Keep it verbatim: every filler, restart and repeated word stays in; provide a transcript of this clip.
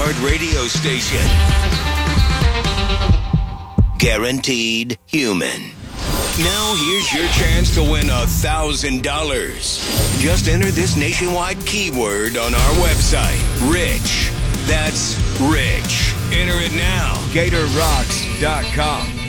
radio station. Guaranteed human. Now here's your chance to win a thousand dollars. Just enter this nationwide keyword on our website, Rich. That's Rich. Enter it now. Gator Rocks dot com.